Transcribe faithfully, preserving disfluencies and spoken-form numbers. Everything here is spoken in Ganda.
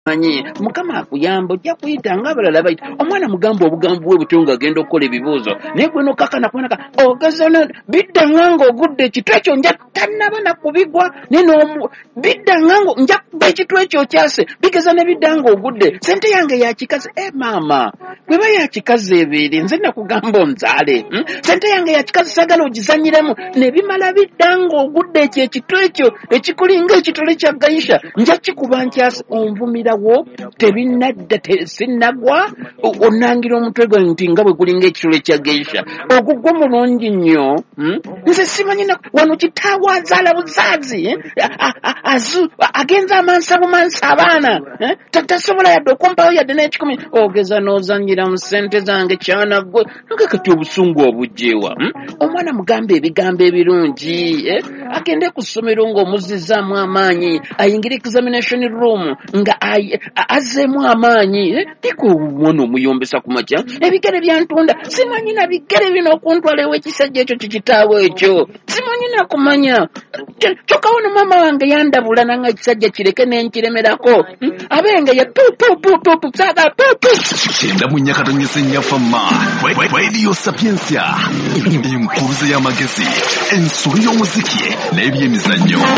manyi mukama akuyamba ojja kuyita nga abalala bayita omwana mugamba obugambo bwe butyo ng'agenda okukola ebibuuzo naye gwe n'okakana kubonaka ogezana bidda nganga ogudde ekitwe ekyo nja tannaba na kubigwa naye n'omu bidda nganga nja kuba ekitwe ekyo kyase bigeza ne bidda nga ogudde sente yange yakikaze e maama bweba yakikaze ebeere nze nakugamba onzaale hmm? Sente yange yakikaze sagala ogizanyiremu ne bimala bidda nga ogudde ekyo ekitwe ekyo ekikulinga ekitole kya Gaisha nja kikuba nkyase onvumirawo tebinadda sinnagwa onangira omutwe gwe nti nga bwe gulinga ekitole kya Gaisha ogugwa mulungi nnyo nze simanyi wano kitaawo azaala buzaazi azu agenza amansa bumansa abaana tasobola yadde okumpayo yadde n'ekikumi ogeza n'ozanyira mu ssente zange kyana gwe nga kati obusungu obujjeewa omwana mugamba ebigambo ebirungi agende ku ssomero ng'omuzzizaamu amaanyi ayingire examination room nga azzeemu amaanyi iko omwana omuyombesa ku makya ebigere byantunda simanyi na bigere bino okuntwala ew'ekisajja ekyo kikitaawo ekyo simanyi na kumanya kyokka wono maama wange yandabula nanga ekisajja kireke n'enkiremerako abenge ya tututututu saga tutu kyenda mu nyakatonyesa ennyafamma Radio Sapiensia enkuluze y'amagezi ensulu y'omuziki n'ebyemizannyo.